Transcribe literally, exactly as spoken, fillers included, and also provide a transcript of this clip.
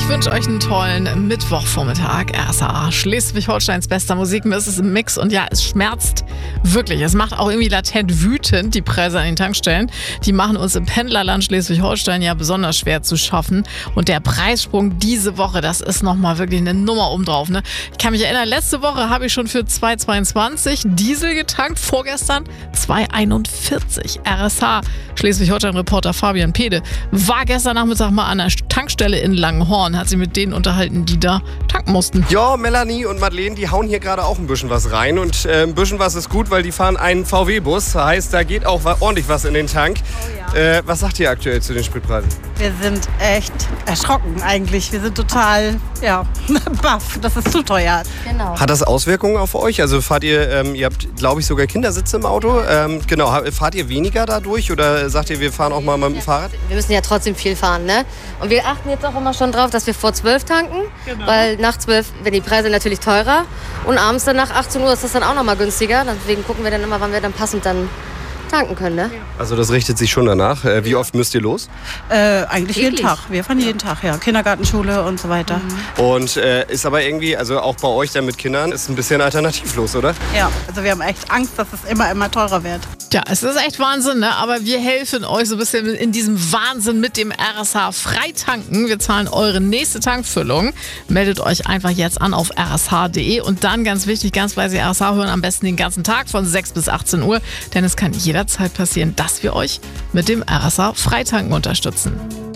Ich wünsche euch einen tollen Mittwochvormittag. R S A, Schleswig-Holsteins bester Musikmix ist im Mix. Und ja, es schmerzt wirklich. Es macht auch irgendwie latent wütend, die Preise an den Tankstellen. Die machen uns im Pendlerland Schleswig-Holstein ja besonders schwer zu schaffen. Und der Preissprung diese Woche, das ist nochmal wirklich eine Nummer obendrauf. Ne? Ich kann mich erinnern, letzte Woche habe ich schon für zwei Euro zweiundzwanzig Diesel getankt. Vorgestern zwei Euro einundvierzig. R S H, Schleswig-Holstein-Reporter Fabian Pede war gestern Nachmittag mal an der Tankstelle in Langenhorn. Hat sich mit denen unterhalten, die da tanken mussten. Ja, Melanie und Madeleine, die hauen hier gerade auch ein bisschen was rein. Und äh, ein bisschen was ist gut, weil die fahren einen V W-Bus. Heißt, da geht auch ordentlich was in den Tank. Oh ja. äh, was sagt ihr aktuell zu den Spritpreisen? Wir sind echt erschrocken eigentlich. Wir sind total, ja, baff. Das ist zu teuer. Genau. Hat das Auswirkungen auf euch? Also fahrt ihr, ähm, ihr habt, glaube ich, sogar Kindersitze im Auto. Ähm, genau, fahrt ihr weniger dadurch oder sagt ihr, wir fahren auch mal mit dem Fahrrad? Wir müssen ja trotzdem viel fahren, ne? Und wir achten jetzt auch immer schon drauf, dass wir vor zwölf tanken. Genau. Weil nach zwölf werden die Preise natürlich teurer. Und abends dann nach achtzehn Uhr ist das dann auch noch mal günstiger. Deswegen gucken wir dann immer, wann wir dann passend dann tanken können, ne? Also das richtet sich schon danach. Äh, wie oft müsst ihr los? Äh, eigentlich jeden Tag. Wir fahren jeden Tag, ja. Kindergarten, Schule und so weiter. Mhm. Und äh, ist aber irgendwie, also auch bei euch dann mit Kindern, ist ein bisschen alternativlos, oder? Ja, also wir haben echt Angst, dass es immer, immer teurer wird. Ja, es ist echt Wahnsinn, ne? Aber wir helfen euch so ein bisschen in diesem Wahnsinn mit dem R S H Freitanken. Wir zahlen eure nächste Tankfüllung. Meldet euch einfach jetzt an auf r s h punkt d e und dann, ganz wichtig, ganz fleißig R S H hören, am besten den ganzen Tag von sechs bis achtzehn Uhr, denn es kann jederzeit passieren, dass wir euch mit dem R S H Freitanken unterstützen.